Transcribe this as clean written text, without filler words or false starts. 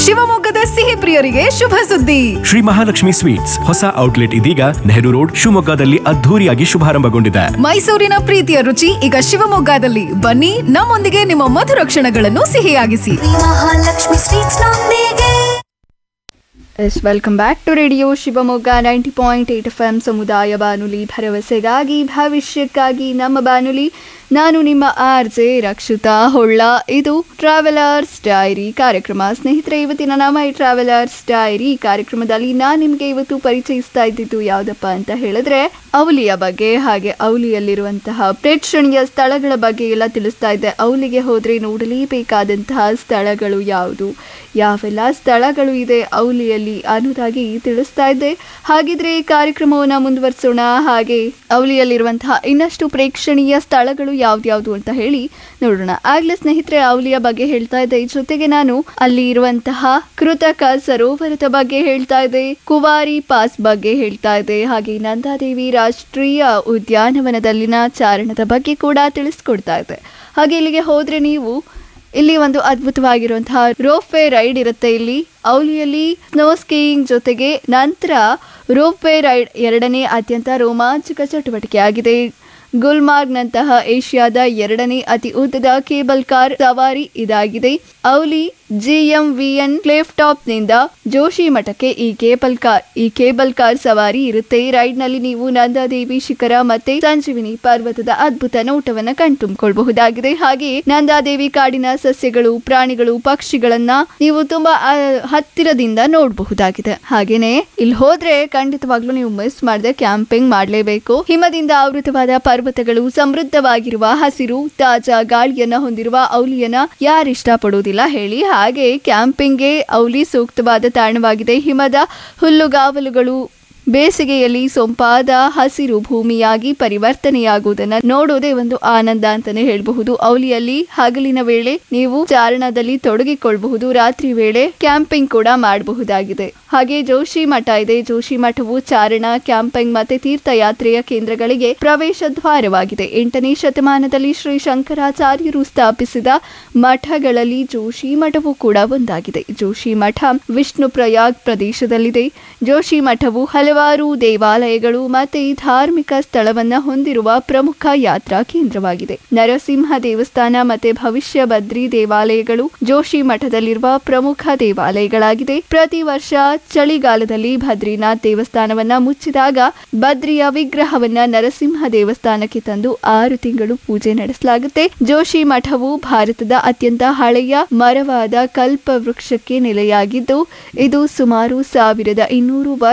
ಶಿವಮೊಗ್ಗದ ಸಿಹಿ ಪ್ರಿಯರಿಗೆ ಶುಭ ಸುದ್ದಿ. ಶ್ರೀ ಮಹಾಲಕ್ಷ್ಮಿ ಸ್ವೀಟ್ಸ್ ಹೊಸ ಔಟ್ಲೆಟ್ ಇದೀಗ ನೆಹರು ರೋಡ್ ಶಿವಮೊಗ್ಗದಲ್ಲಿ ಅದ್ಧೂರಿಯಾಗಿ ಶುಭಾರಂಭಗೊಂಡಿದೆ. ಮೈಸೂರಿನ ಪ್ರೀತಿಯ ರುಚಿ ಈಗ ಶಿವಮೊಗ್ಗದಲ್ಲಿ. ಬನ್ನಿ, ನಮ್ಮೊಂದಿಗೆ ನಿಮ್ಮ ಮಧುರ ಕ್ಷಣಗಳನ್ನು ಸಿಹಿಯಾಗಿಸಿ. ಮಹಾಲಕ್ಷ್ಮಿ ಸ್ವೀಟ್ಸ್ ನೊಂದಿಗೆ. Welcome back to radio Shivamogga 90.8 FM ಸಮುದಾಯ ಬಾನುಲಿ, ಭರವಸೆಗಾಗಿ ಭವಿಷ್ಯಕ್ಕಾಗಿ ನಮ್ಮ ಬಾನುಲಿ. ನಾನು ನಿಮ್ಮ RJ ರಕ್ಷಿತಾ ಹೊಳ್ಳ. ಇದು ಟ್ರಾವೆಲರ್ಸ್ ಡೈರಿ ಕಾರ್ಯಕ್ರಮ. ಸ್ನೇಹಿತರೆ, ಇವತ್ತಿನ ನಮ್ಮ ಈ ಟ್ರಾವೆಲರ್ಸ್ ಡೈರಿ ಕಾರ್ಯಕ್ರಮದಲ್ಲಿ ನಾನು ನಿಮಗೆ ಇವತ್ತು ಪರಿಚಯಿಸ್ತಾ ಇದ್ದಿದ್ದು ಯಾವುದಪ್ಪ ಅಂತ ಹೇಳಿದ್ರೆ ಅವಲಿಯ ಬಗ್ಗೆ, ಹಾಗೆ ಅವಲಿಯಲ್ಲಿರುವಂತಹ ಪ್ರೇಕ್ಷಣೀಯ ಸ್ಥಳಗಳ ಬಗ್ಗೆ ಎಲ್ಲ ತಿಳಿಸ್ತಾ ಇದ್ದೆ. ಅವಲಿಗೆ ಹೋದರೆ ನೋಡಲೇಬೇಕಾದಂತಹ ಸ್ಥಳಗಳು ಯಾವುದು, ಯಾವೆಲ್ಲ ಸ್ಥಳಗಳು ಇದೆ ಅವಲಿಯಲ್ಲಿ ಅನ್ನೋದಾಗಿ ತಿಳಿಸ್ತಾ ಇದ್ದೆ. ಹಾಗಿದ್ರೆ ಈ ಕಾರ್ಯಕ್ರಮವನ್ನು ಮುಂದುವರಿಸೋಣ. ಹಾಗೆ ಅವಲಿಯಲ್ಲಿರುವಂತಹ ಇನ್ನಷ್ಟು ಪ್ರೇಕ್ಷಣೀಯ ಸ್ಥಳಗಳು ಯಾವ್ದ್ಯಾವ್ದು ಅಂತ ಹೇಳಿ ನೋಡೋಣ. ಆಗ್ಲೇ ಸ್ನೇಹಿತರೆ ಅವಲಿಯ ಬಗ್ಗೆ ಹೇಳ್ತಾ ಇದ್ದೆ, ಜೊತೆಗೆ ನಾನು ಅಲ್ಲಿ ಇರುವಂತಹ ಕೃತಕ ಸರೋವರದ ಬಗ್ಗೆ ಹೇಳ್ತಾ ಇದ್ದೆ, ಕುವಾರಿ ಪಾಸ್ ಬಗ್ಗೆ ಹೇಳ್ತಾ ಇದ್ದೆ, ಹಾಗೆ ನಂದಾದೇವಿ ರಾಷ್ಟ್ರೀಯ ಉದ್ಯಾನವನದಲ್ಲಿನ ಚಾರಣದ ಬಗ್ಗೆ ಕೂಡ ತಿಳಿಸ್ಕೊಡ್ತಾ ಇದ್ದೆ. ಹಾಗೆ ಇಲ್ಲಿಗೆ ಹೋದ್ರೆ ನೀವು ಇಲ್ಲಿ ಒಂದು ಅದ್ಭುತವಾಗಿರುವಂತಹ ರೋಪ್ವೇ ರೈಡ್ ಇರುತ್ತೆ. ಇಲ್ಲಿ ಅವಲಿಯಲ್ಲಿ ಸ್ನೋ ಸ್ಕೀಯಿಂಗ್ ಜೊತೆಗೆ ನಂತರ ರೋಪ್ವೇ ರೈಡ್ ಎರಡನೇ ಅತ್ಯಂತ ರೋಮಾಂಚಕ ಚಟುವಟಿಕೆ ಆಗಿದೆ. ಗುಲ್ಮಾರ್ಗ್ನಂತಹ ಏಷ್ಯಾದ ಎರಡನೇ ಅತಿ ಉದ್ದದ ಕೇಬಲ್ ಕಾರ್ ಸವಾರಿ ಇದಾಗಿದೆ. ಅವಲಿ GMVN ಕ್ಲೇಫ್ ಟಾಪ್ ನಿಂದ ಜೋಶಿ ಮಠಕ್ಕೆ ಈ ಕೇಬಲ್ ಕಾರ್ ಸವಾರಿ ಇರುತ್ತೆ. ರೈಡ್ ನಲ್ಲಿ ನೀವು ನಂದಾದೇವಿ ಶಿಖರ ಮತ್ತೆ ಸಂಜೀವಿನಿ ಪರ್ವತದ ಅದ್ಭುತ ನೋಟವನ್ನ ಕಣ್ತುಂಬಿಕೊಳ್ಳಬಹುದಾಗಿದೆ. ಹಾಗೆಯೇ ನಂದಾದೇವಿ ಕಾಡಿನ ಸಸ್ಯಗಳು, ಪ್ರಾಣಿಗಳು, ಪಕ್ಷಿಗಳನ್ನ ನೀವು ತುಂಬಾ ಹತ್ತಿರದಿಂದ ನೋಡಬಹುದಾಗಿದೆ. ಹಾಗೇನೆ ಇಲ್ಲಿ ಹೋದ್ರೆ ಖಂಡಿತವಾಗ್ಲೂ ನೀವು ಮಿಸ್ ಮಾಡದೆ ಕ್ಯಾಂಪಿಂಗ್ ಮಾಡಲೇಬೇಕು. ಹಿಮದಿಂದ ಆವೃತವಾದ ಪರ್ವತಗಳು, ಸಮೃದ್ಧವಾಗಿರುವ ಹಸಿರು, ತಾಜಾ ಗಾಳಿಯನ್ನ ಹೊಂದಿರುವ ಅವಲಿಯನ್ನ ಯಾರಿಷ್ಟ ಪಡುವುದಿಲ್ಲ ಹೇಳಿ. ಹಾಗೆ ಕ್ಯಾಂಪಿಂಗ್ಗೆ ಅವಲಿ ಸೂಕ್ತವಾದ ತಾಣವಾಗಿದೆ. ಹಿಮದ ಹುಲ್ಲುಗಾವಲುಗಳು ಬೇಸಿಗೆಯಲ್ಲಿ ಸೊಂಪಾದ ಹಸಿರು ಭೂಮಿಯಾಗಿ ಪರಿವರ್ತನೆಯಾಗುವುದನ್ನು ನೋಡೋದೇ ಒಂದು ಆನಂದ ಅಂತಾನೆ ಹೇಳಬಹುದು. ಅವಲಿಯಲ್ಲಿ ಹಗಲಿನ ವೇಳೆ ನೀವು ಚಾರಣದಲ್ಲಿ ತೊಡಗಿಕೊಳ್ಳಬಹುದು, ರಾತ್ರಿ ವೇಳೆ ಕ್ಯಾಂಪಿಂಗ್ ಕೂಡ ಮಾಡಬಹುದಾಗಿದೆ. ಹಾಗೆ ಜೋಶಿ ಮಠ ಇದೆ. ಜೋಶಿ ಮಠವು ಚಾರಣ, ಕ್ಯಾಂಪಿಂಗ್ ಮತ್ತೆ ತೀರ್ಥಯಾತ್ರೆಯ ಕೇಂದ್ರಗಳಿಗೆ ಪ್ರವೇಶ ದ್ವಾರವಾಗಿದೆ. 8ನೇ ಶತಮಾನದಲ್ಲಿ ಶ್ರೀ ಶಂಕರಾಚಾರ್ಯರು ಸ್ಥಾಪಿಸಿದ ಮಠಗಳಲ್ಲಿ ಜೋಶಿ ಮಠವು ಕೂಡ ಒಂದಾಗಿದೆ. ಜೋಶಿ ಮಠ ವಿಷ್ಣು ಪ್ರಯಾಗ್ ಪ್ರದೇಶದಲ್ಲಿದೆ. ಜೋಶಿ ಮಠವು ಹಲವಾರು ದೇವಾಲಯಗಳು ಮತ್ತೆ ಧಾರ್ಮಿಕ ಸ್ಥಳವನ್ನ ಹೊಂದಿರುವ ಪ್ರಮುಖ ಯಾತ್ರಾ ಕೇಂದ್ರವಾಗಿದೆ. ನರಸಿಂಹ ದೇವಸ್ಥಾನ ಮತ್ತೆ ಭವಿಷ್ಯ ಬದ್ರಿ ದೇವಾಲಯಗಳು ಜೋಶಿ ಮಠದಲ್ಲಿರುವ ಪ್ರಮುಖ ದೇವಾಲಯಗಳಾಗಿದೆ. ಪ್ರತಿ ವರ್ಷ ಚಳಿಗಾಲದಲ್ಲಿ ಬದ್ರಿನಾಥ್ ದೇವಸ್ಥಾನವನ್ನ ಮುಚ್ಚಿದಾಗ ಬದ್ರಿಯ ವಿಗ್ರಹವನ್ನ ನರಸಿಂಹ ದೇವಸ್ಥಾನಕ್ಕೆ ತಂದು 6 ತಿಂಗಳು ಪೂಜೆ ನಡೆಸಲಾಗುತ್ತೆ. ಜೋಶಿ ಮಠವು ಭಾರತದ ಅತ್ಯಂತ ಹಳೆಯ ಮರವಾದ ಕಲ್ಪ ವೃಕ್ಷಕ್ಕೆ ನೆಲೆಯಾಗಿದ್ದು ಇದು ಸುಮಾರು 1200